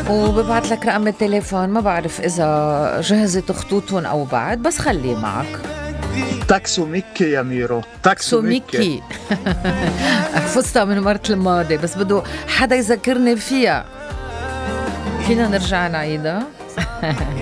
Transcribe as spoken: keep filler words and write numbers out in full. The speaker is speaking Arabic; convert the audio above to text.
وببعت لك رقم التليفون، ما بعرف إذا جهزت خطوطهم أو بعد، بس خليه معك. تاكسو ميكي يا ميرو، تاكسو ميكي. ميكي. حفظتها من مرة الماضي، بس بده حدا يذكرني فيها. فينا نرجع نعيدها.